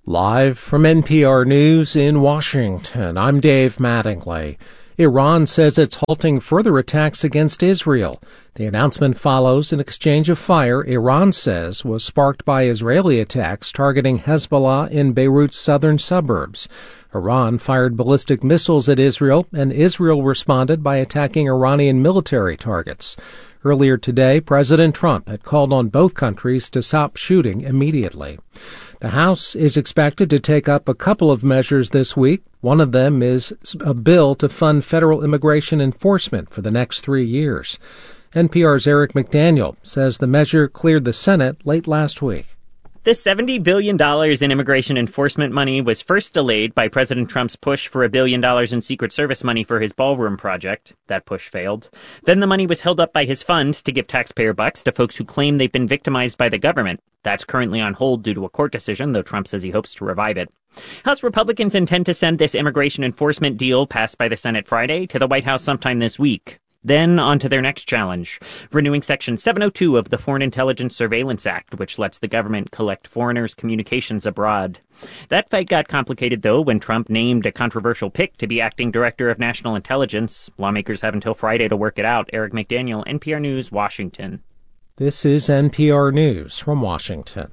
Live from NPR News in Washington, I'm Dave Mattingly. Iran says it's halting further attacks against Israel. The announcement follows an exchange of fire Iran says was sparked by Israeli attacks targeting Hezbollah in Beirut's southern suburbs. Iran fired ballistic missiles at Israel, and Israel responded by attacking Iranian military targets. Earlier today, President Trump had called on both countries to stop shooting immediately. The House is expected to take up a couple of measures this week. One of them is a bill to fund federal immigration enforcement for the next 3 years. NPR's Eric McDaniel says the measure cleared the Senate late last week. The $70 billion in immigration enforcement money was first delayed by President Trump's push for $1 billion in Secret Service money for his ballroom project. That push failed. Then the money was held up by his fund to give taxpayer bucks to folks who claim they've been victimized by the government. That's currently on hold due to a court decision, though Trump says he hopes to revive it. House Republicans intend to send this immigration enforcement deal passed by the Senate Friday to the White House sometime this week. Then on to their next challenge, renewing Section 702 of the Foreign Intelligence Surveillance Act, which lets the government collect foreigners' communications abroad. That fight got complicated, though, when Trump named a controversial pick to be acting director of national intelligence. Lawmakers have until Friday to work it out. Eric McDaniel, NPR News, Washington. This is NPR News from Washington.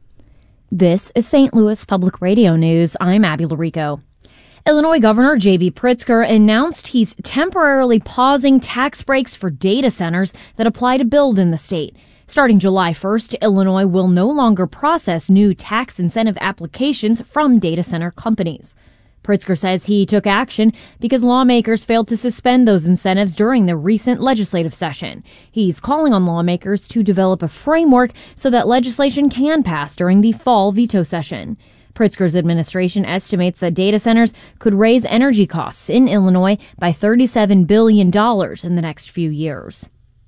This is St. Louis Public Radio News. I'm Abby Larico. Illinois Governor J.B. Pritzker announced he's temporarily pausing tax breaks for data centers that apply to build in the state. Starting July 1st, Illinois will no longer process new tax incentive applications from data center companies. Pritzker says he took action because lawmakers failed to suspend those incentives during the recent legislative session. He's calling on lawmakers to develop a framework so that legislation can pass during the fall veto session. Pritzker's administration estimates that data centers could raise energy costs in Illinois by $37 billion in the next few years.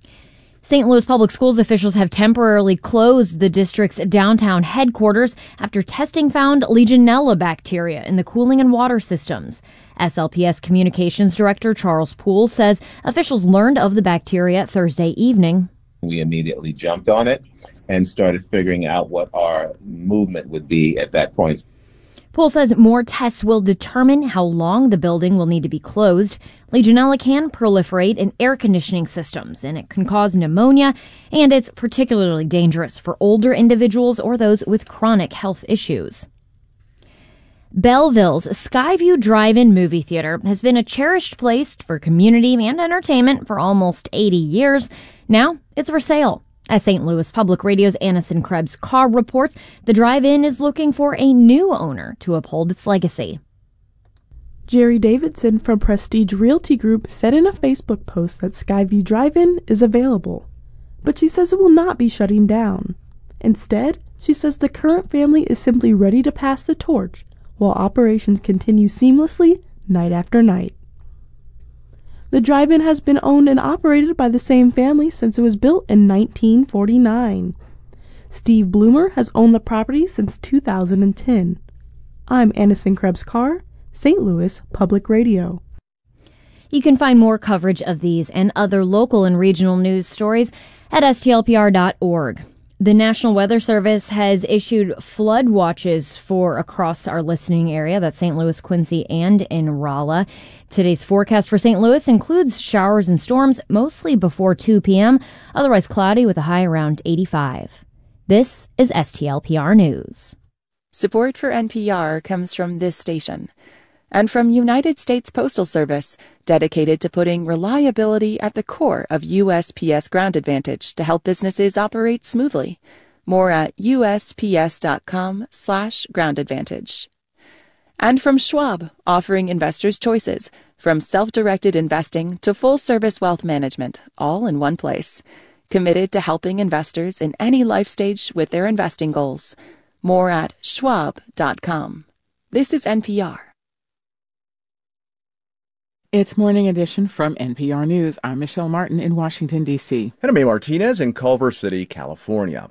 St. Louis Public Schools officials have temporarily closed the district's downtown headquarters after testing found Legionella bacteria in the cooling and water systems. SLPS Communications Director Charles Poole says officials learned of the bacteria Thursday evening. We immediately jumped on it and started figuring out what our movement would be at that point. Poole says more tests will determine how long the building will need to be closed. Legionella can proliferate in air conditioning systems, and it can cause pneumonia, and it's particularly dangerous for older individuals or those with chronic health issues. Belleville's Skyview Drive-In movie theater has been a cherished place for community and entertainment for almost 80 years. Now it's for sale. As St. Louis Public Radio's Annison Krebs-Carr reports, the drive-in is looking for a new owner to uphold its legacy. Jerry Davidson from Prestige Realty Group said in a Facebook post that Skyview Drive-In is available, but she says it will not be shutting down. Instead, she says the current family is simply ready to pass the torch while operations continue seamlessly night after night. The drive-in has been owned and operated by the same family since it was built in 1949. Steve Bloomer has owned the property since 2010. I'm Annison Krebs-Carr, St. Louis Public Radio. You can find more coverage of these and other local and regional news stories at stlpr.org. The National Weather Service has issued flood watches for across our listening area. That's St. Louis, Quincy, and in Rolla. Today's forecast for St. Louis includes showers and storms, mostly before 2 p.m., otherwise cloudy with a high around 85. This is STLPR News. Support for NPR comes from this station and from United States Postal Service, dedicated to putting reliability at the core of USPS Ground Advantage to help businesses operate smoothly. More at usps.com/Ground Advantage. And from Schwab, offering investors choices, from self-directed investing to full-service wealth management, all in one place. Committed to helping investors in any life stage with their investing goals. More at schwab.com. This is NPR. It's Morning Edition from NPR News. I'm Michelle Martin in Washington, D.C. And I'm A. Martinez in Culver City, California.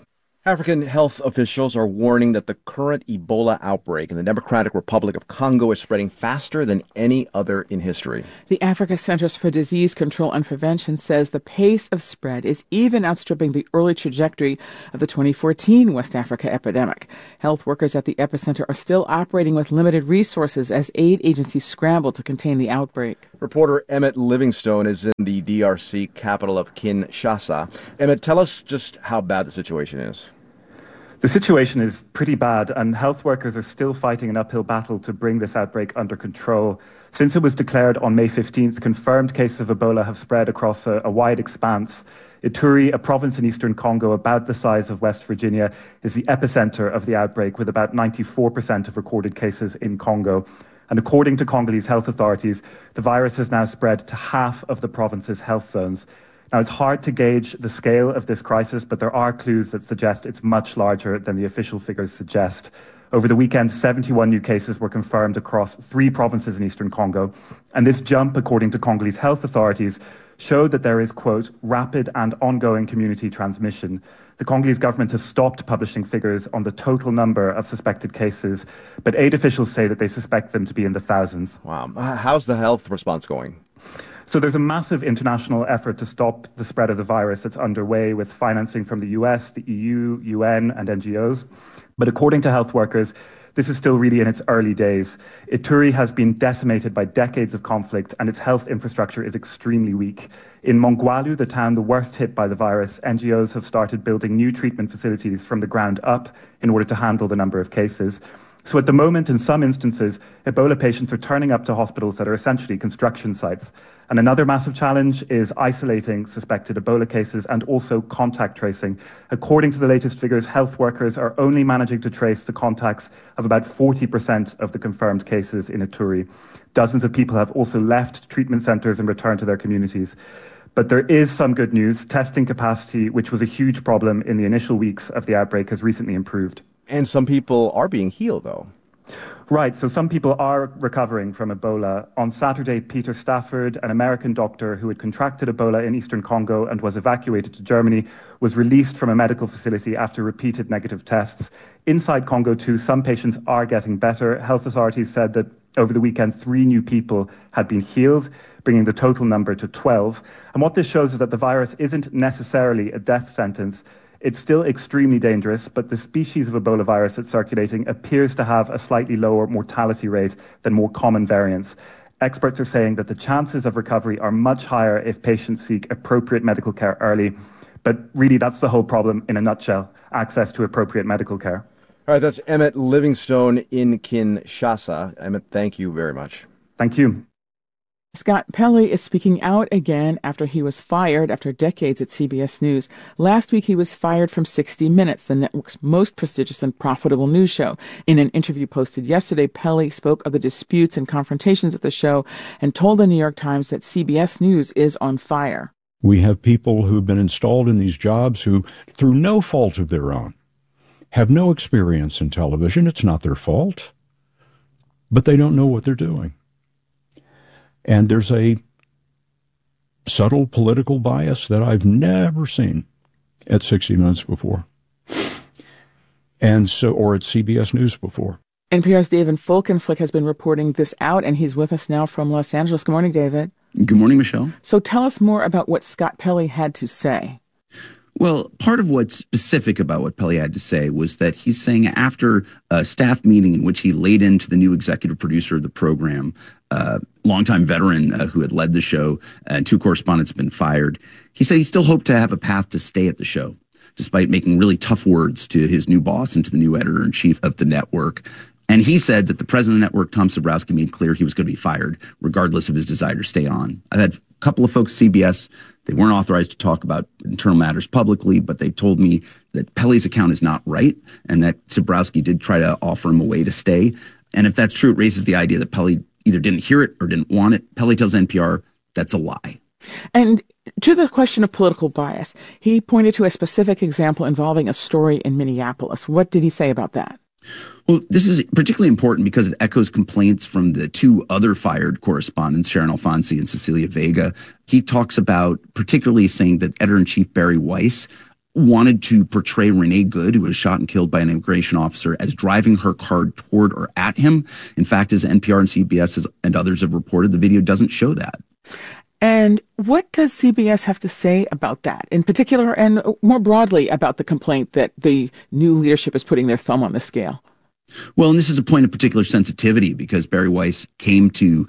African health officials are warning that the current Ebola outbreak in the Democratic Republic of Congo is spreading faster than any other in history. The Africa Centers for Disease Control and Prevention says the pace of spread is even outstripping the early trajectory of the 2014 West Africa epidemic. Health workers at the epicenter are still operating with limited resources as aid agencies scramble to contain the outbreak. Reporter Emmett Livingstone is in the DRC capital of Kinshasa. Emmett, tell us just how bad the situation is. The situation is pretty bad, and health workers are still fighting an uphill battle to bring this outbreak under control. Since it was declared on May 15th, confirmed cases of Ebola have spread across a wide expanse. Ituri, a province in eastern Congo about the size of West Virginia, is the epicenter of the outbreak, with about 94% of recorded cases in Congo. And according to Congolese health authorities, the virus has now spread to half of the province's health zones. Now, it's hard to gauge the scale of this crisis, but there are clues that suggest it's much larger than the official figures suggest. Over the weekend, 71 new cases were confirmed across 3 provinces in eastern Congo. And this jump, according to Congolese health authorities, showed that there is, quote, rapid and ongoing community transmission. The Congolese government has stopped publishing figures on the total number of suspected cases, but aid officials say that they suspect them to be in the thousands. Wow. How's the health response going? So there's a massive international effort to stop the spread of the virus that's underway with financing from the US, the EU, UN, and NGOs. But according to health workers, this is still really in its early days. Ituri has been decimated by decades of conflict, and its health infrastructure is extremely weak. In Mongwalu, the town the worst hit by the virus, NGOs have started building new treatment facilities from the ground up in order to handle the number of cases. So at the moment, in some instances, Ebola patients are turning up to hospitals that are essentially construction sites. And another massive challenge is isolating suspected Ebola cases and also contact tracing. According to the latest figures, health workers are only managing to trace the contacts of about 40% of the confirmed cases in Ituri. Dozens of people have also left treatment centres and returned to their communities. But there is some good news. Testing capacity, which was a huge problem in the initial weeks of the outbreak, has recently improved. And some people are being healed, though. Right, so some people are recovering from Ebola. On Saturday, Peter Stafford, an American doctor who had contracted Ebola in eastern Congo and was evacuated to Germany, was released from a medical facility after repeated negative tests. Inside Congo, too, some patients are getting better. Health authorities said that over the weekend, 3 new people had been healed, bringing the total number to 12. And what this shows is that the virus isn't necessarily a death sentence. It's still extremely dangerous, but the species of Ebola virus that's circulating appears to have a slightly lower mortality rate than more common variants. Experts are saying that the chances of recovery are much higher if patients seek appropriate medical care early. But really, that's the whole problem in a nutshell, access to appropriate medical care. All right, that's Emmett Livingstone in Kinshasa. Emmett, thank you very much. Thank you. Scott Pelley is speaking out again after he was fired after decades at CBS News. Last week, he was fired from 60 Minutes, the network's most prestigious and profitable news show. In an interview posted yesterday, Pelley spoke of the disputes and confrontations at the show and told the New York Times that CBS News is on fire. We have people who've been installed in these jobs who, through no fault of their own, have no experience in television. It's not their fault, but they don't know what they're doing. And there's a subtle political bias that I've never seen at 60 Minutes before, or at CBS News before. NPR's David Folkenflik has been reporting this out, and he's with us now from Los Angeles. Good morning, David. Good morning, Michelle. So tell us more about what Scott Pelley had to say. Well, part of what's specific about what Pelley had to say was that he's saying after a staff meeting in which he laid into the new executive producer of the program, longtime veteran who had led the show, and 2 correspondents have been fired, he said he still hoped to have a path to stay at the show, despite making really tough words to his new boss and to the new editor-in-chief of the network. And he said that the president of the network, Tom Cebrowski, made clear he was going to be fired, regardless of his desire to stay on. I've had a couple of folks at CBS, they weren't authorized to talk about internal matters publicly, but they told me that Pelley's account is not right and that Cebrowski did try to offer him a way to stay. And if that's true, it raises the idea that Pelley either didn't hear it or didn't want it. Pelley tells NPR that's a lie. And to the question of political bias, he pointed to a specific example involving a story in Minneapolis. What did he say about that? Well, this is particularly important because it echoes complaints from the 2 other fired correspondents, Sharon Alfonsi and Cecilia Vega. He talks about particularly saying that editor-in-chief Barry Weiss wanted to portray Renee Good, who was shot and killed by an immigration officer, as driving her car toward or at him. In fact, as NPR and CBS and others have reported, the video doesn't show that. And what does CBS have to say about that in particular, and more broadly about the complaint that the new leadership is putting their thumb on the scale? Well, and this is a point of particular sensitivity because Bari Weiss came to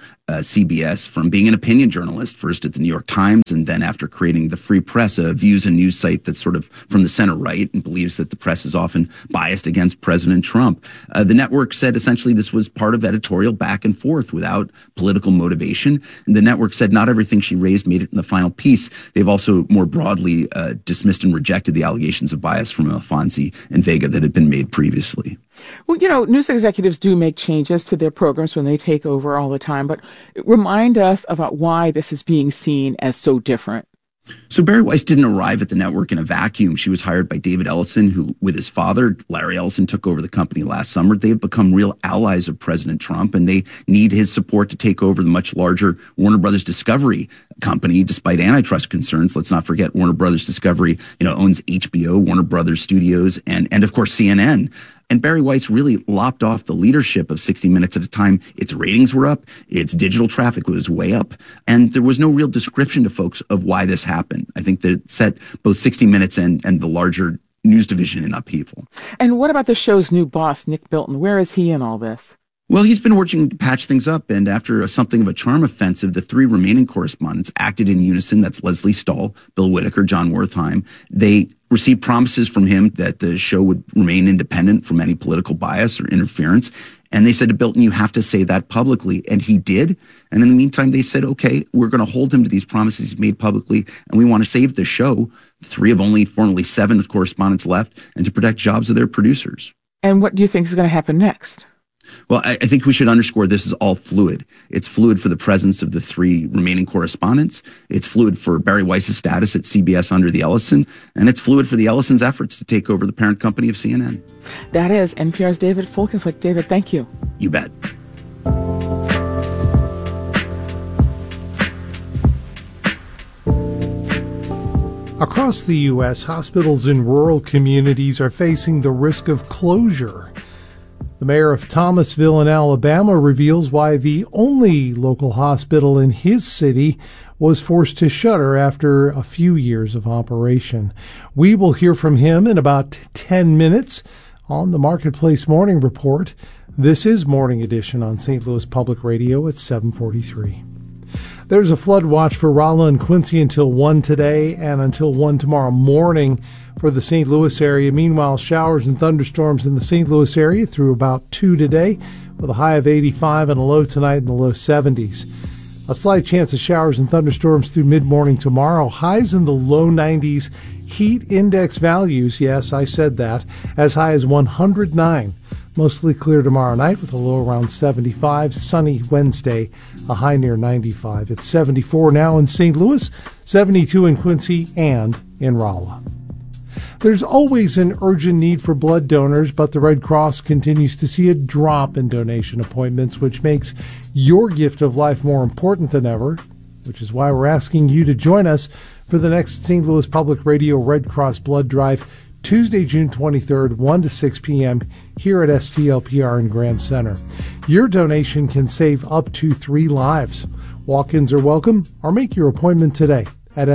CBS from being an opinion journalist, first at the New York Times, and then after creating the Free Press, a views and news site that's sort of from the center right and believes that the press is often biased against President Trump. The network said essentially this was part of editorial back and forth without political motivation. And the network said not everything she raised made it in the final piece. They've also more broadly dismissed and rejected the allegations of bias from Alfonsi and Vega that had been made previously. Well, news executives do make changes to their programs when they take over all the time, but remind us about why this is being seen as so different. So Bari Weiss didn't arrive at the network in a vacuum. She was hired by David Ellison, who, with his father, Larry Ellison, took over the company last summer. They have become real allies of President Trump, and they need his support to take over the much larger Warner Brothers Discovery company, despite antitrust concerns. Let's not forget Warner Brothers Discovery, owns HBO, Warner Brothers Studios, and of course CNN. And Bari Weiss really lopped off the leadership of 60 Minutes at a time. Its ratings were up. Its digital traffic was way up. And there was no real description to folks of why this happened. I think that it set both 60 Minutes and the larger news division in upheaval. And what about the show's new boss, Nick Bilton? Where is he in all this? Well, he's been working to patch things up, and after something of a charm offensive, the three remaining correspondents acted in unison. That's Leslie Stahl, Bill Whitaker, John Wertheim. They received promises from him that the show would remain independent from any political bias or interference. And they said to Bilton, you have to say that publicly. And he did. And in the meantime, they said, okay, we're going to hold him to these promises he's made publicly, and we want to save the show. 3 of only formerly 7 correspondents left, and to protect jobs of their producers. And what do you think is going to happen next? Well, I think we should underscore this is all fluid. It's fluid for the presence of the 3 remaining correspondents. It's fluid for Bari Weiss's status at CBS under the Ellison. And it's fluid for the Ellison's efforts to take over the parent company of CNN. That is NPR's David Folkenflik. David, thank you. You bet. Across the U.S., hospitals in rural communities are facing the risk of closure. The mayor of Thomasville in Alabama reveals why the only local hospital in his city was forced to shutter after a few years of operation. We will hear from him in about 10 minutes on the Marketplace Morning Report. This is Morning Edition on St. Louis Public Radio at 7:43. There's a flood watch for Rolla and Quincy until 1 today and until 1 tomorrow morning for the St. Louis area. Meanwhile, showers and thunderstorms in the St. Louis area through about 2 today with a high of 85 and a low tonight in the low 70s. A slight chance of showers and thunderstorms through mid-morning tomorrow. Highs in the low 90s. Heat index values, yes, I said that, as high as 109. Mostly clear tomorrow night with a low around 75. Sunny Wednesday, a high near 95. It's 74 now in St. Louis, 72 in Quincy, and in Rolla. There's always an urgent need for blood donors, but the Red Cross continues to see a drop in donation appointments, which makes your gift of life more important than ever, which is why we're asking you to join us for the next St. Louis Public Radio Red Cross Blood Drive, Tuesday, June 23rd, 1 to 6 p.m. here at STLPR in Grand Center. Your donation can save up to 3 lives. Walk-ins are welcome, or make your appointment today at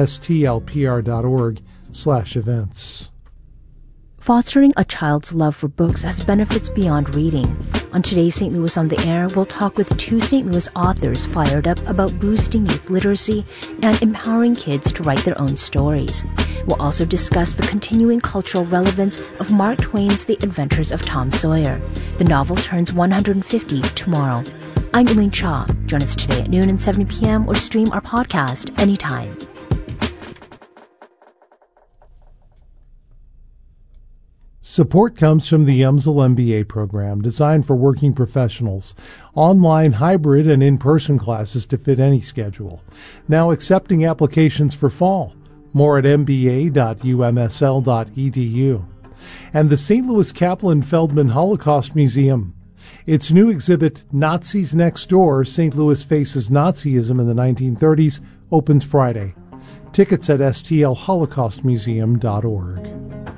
stlpr.org/events. Fostering a child's love for books has benefits beyond reading. On today's St. Louis on the Air, we'll talk with 2 St. Louis authors fired up about boosting youth literacy and empowering kids to write their own stories. We'll also discuss the continuing cultural relevance of Mark Twain's The Adventures of Tom Sawyer. The novel turns 150 tomorrow. I'm Elaine Shaw. Join us today at noon and 7 p.m. or stream our podcast anytime. Support comes from the UMSL MBA program, designed for working professionals. Online, hybrid, and in-person classes to fit any schedule. Now accepting applications for fall. More at mba.umsl.edu. And the St. Louis Kaplan Feldman Holocaust Museum. Its new exhibit, Nazis Next Door, St. Louis Faces Nazism in the 1930s, opens Friday. Tickets at stlholocaustmuseum.org.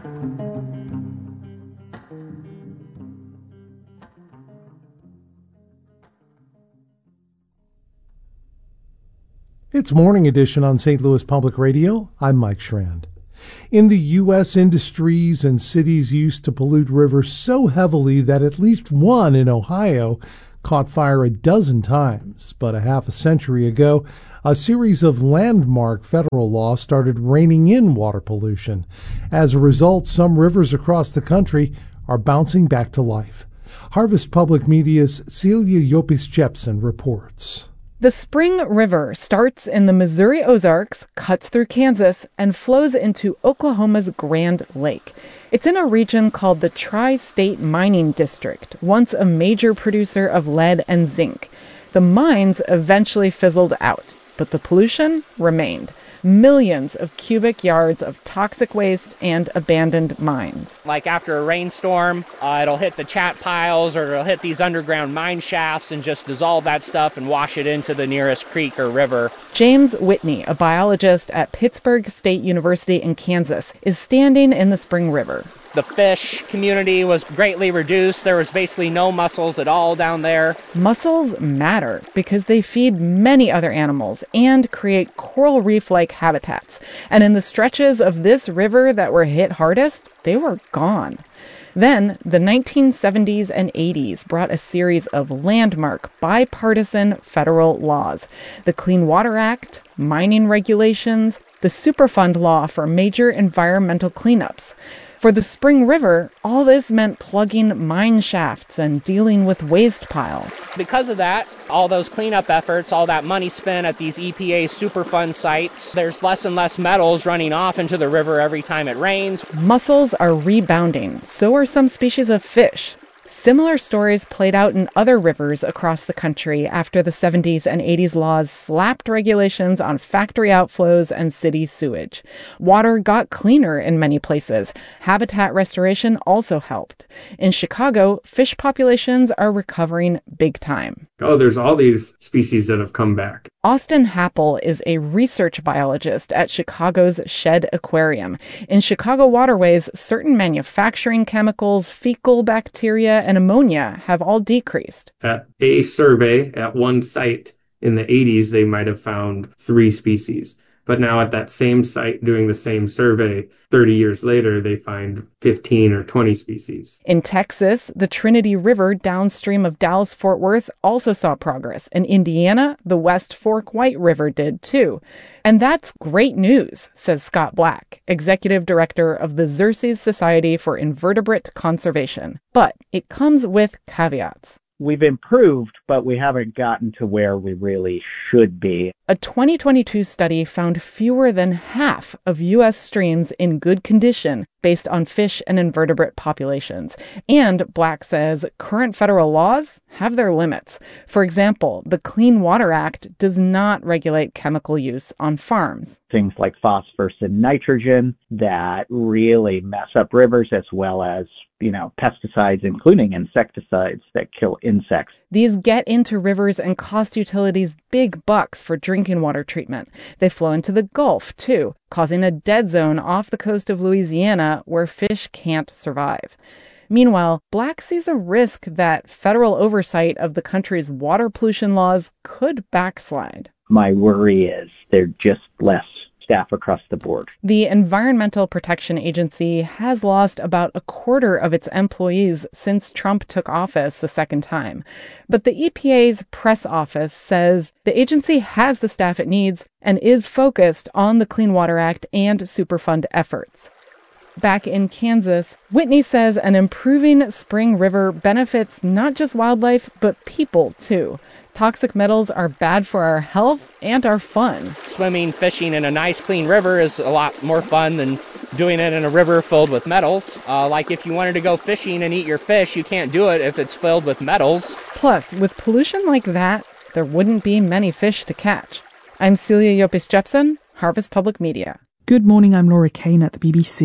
It's Morning Edition on St. Louis Public Radio. I'm Mike Schrand. In the U.S., industries and cities used to pollute rivers so heavily that at least one in Ohio caught fire a dozen times. But a half a century ago, a series of landmark federal laws started reining in water pollution. As a result, some rivers across the country are bouncing back to life. Harvest Public Media's Celia Yopis-Jepsen reports. The Spring River starts in the Missouri Ozarks, cuts through Kansas, and flows into Oklahoma's Grand Lake. It's in a region called the Tri-State Mining District, once a major producer of lead and zinc. The mines eventually fizzled out, but the pollution remained. Millions of cubic yards of toxic waste and abandoned mines. Like after a rainstorm, it'll hit the chat piles or it'll hit these underground mine shafts and just dissolve that stuff and wash it into the nearest creek or river. James Whitney, a biologist at Pittsburgh State University in Kansas, is standing in the Spring River. The fish community was greatly reduced. There was basically no mussels at all down there. Mussels matter because they feed many other animals and create coral reef-like habitats. And in the stretches of this river that were hit hardest, they were gone. Then, the 1970s and 80s brought a series of landmark bipartisan federal laws. The Clean Water Act, mining regulations, the Superfund law for major environmental cleanups. For the Spring River, all this meant plugging mine shafts and dealing with waste piles. Because of that, all those cleanup efforts, all that money spent at these EPA Superfund sites, there's less and less metals running off into the river every time it rains. Mussels are rebounding, so are some species of fish. Similar stories played out in other rivers across the country after the 70s and 80s laws slapped regulations on factory outflows and city sewage. Water got cleaner in many places. Habitat restoration also helped. In Chicago, fish populations are recovering big time. Oh, there's all these species that have come back. Austin Happel is a research biologist at Chicago's Shedd Aquarium. In Chicago waterways, certain manufacturing chemicals, fecal bacteria, and ammonia have all decreased. At a survey at one site in the 80s, they might have found 3 species. But now at that same site doing the same survey, 30 years later, they find 15 or 20 species. In Texas, the Trinity River downstream of Dallas-Fort Worth also saw progress. In Indiana, the West Fork White River did too. And that's great news, says Scott Black, executive director of the Xerces Society for Invertebrate Conservation. But it comes with caveats. We've improved, but we haven't gotten to where we really should be. A 2022 study found fewer than half of U.S. streams in good condition based on fish and invertebrate populations. And Black says current federal laws have their limits. For example, the Clean Water Act does not regulate chemical use on farms. Things like phosphorus and nitrogen that really mess up rivers, as well as, pesticides, including insecticides that kill insects. These get into rivers and cost utilities big bucks for drinking water treatment. They flow into the Gulf, too, causing a dead zone off the coast of Louisiana where fish can't survive. Meanwhile, Black sees a risk that federal oversight of the country's water pollution laws could backslide. My worry is they're just less staff across the board. The Environmental Protection Agency has lost about a quarter of its employees since Trump took office the second time. But the EPA's press office says the agency has the staff it needs and is focused on the Clean Water Act and Superfund efforts. Back in Kansas, Whitney says an improving Spring River benefits not just wildlife, but people, too. Toxic metals are bad for our health and our fun. Swimming, fishing in a nice, clean river is a lot more fun than doing it in a river filled with metals. Like if you wanted to go fishing and eat your fish, you can't do it if it's filled with metals. Plus, with pollution like that, there wouldn't be many fish to catch. I'm Celia Yopis-Jepsen, Harvest Public Media. Good morning, I'm Laura Kane at the BBC.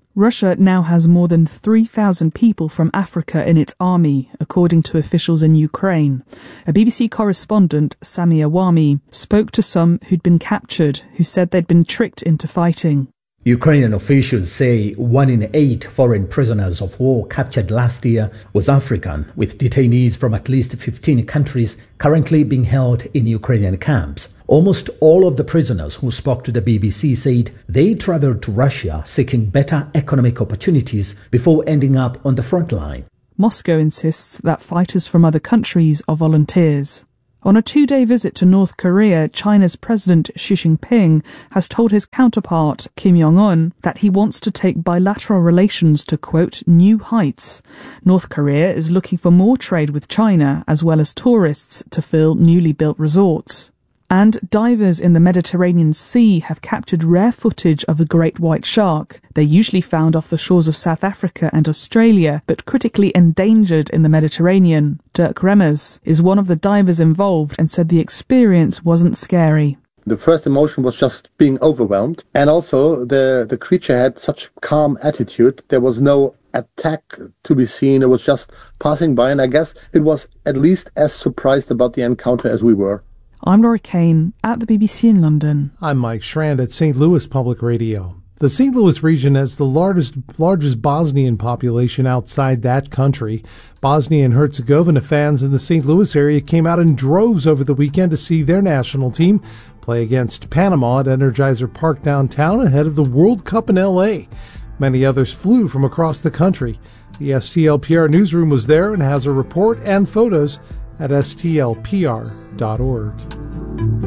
Russia now has more than 3,000 people from Africa in its army, according to officials in Ukraine. A BBC correspondent, Sami Awami, spoke to some who'd been captured, who said they'd been tricked into fighting. Ukrainian officials say 1 in 8 foreign prisoners of war captured last year was African, with detainees from at least 15 countries currently being held in Ukrainian camps. Almost all of the prisoners who spoke to the BBC said they traveled to Russia seeking better economic opportunities before ending up on the front line. Moscow insists that fighters from other countries are volunteers. On a 2-day visit to North Korea, China's President Xi Jinping has told his counterpart, Kim Jong-un, that he wants to take bilateral relations to, quote, new heights. North Korea is looking for more trade with China, as well as tourists, to fill newly built resorts. And divers in the Mediterranean Sea have captured rare footage of a great white shark. They're usually found off the shores of South Africa and Australia, but critically endangered in the Mediterranean. Dirk Remmers is one of the divers involved and said the experience wasn't scary. The first emotion was just being overwhelmed. And also the creature had such calm attitude. There was no attack to be seen. It was just passing by. And I guess it was at least as surprised about the encounter as we were. I'm Laura Kane at the BBC in London. I'm Mike Schrand at St. Louis Public Radio. The St. Louis region has the largest Bosnian population outside that country. Bosnia and Herzegovina fans in the St. Louis area came out in droves over the weekend to see their national team play against Panama at Energizer Park downtown ahead of the World Cup in L.A. Many others flew from across the country. The STLPR newsroom was there and has a report and photos at stlpr.org.